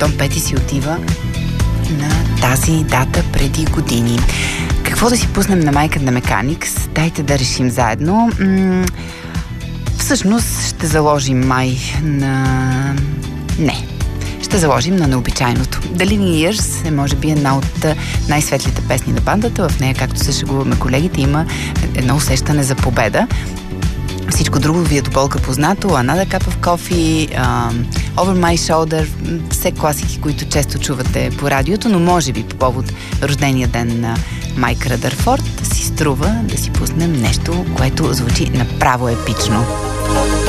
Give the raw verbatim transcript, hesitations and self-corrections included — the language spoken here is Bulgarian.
Том Пети си отива на тази дата преди години. Какво да си пуснем на My Kind the Mechanics? Дайте да решим заедно. М- всъщност ще заложим май на... Не. Ще заложим на необичайното. The Living Years е може би една от най-светлите песни на бандата. В нея, както се шегуваме колегите, има едно усещане за победа. Всичко друго ви е до болка познато. Another Cup of Coffee, uh, Over My Shoulder, все класики, които често чувате по радиото, но може би по повод рождения ден на Майк Ръдърфорд си струва да си пуснем нещо, което звучи направо епично.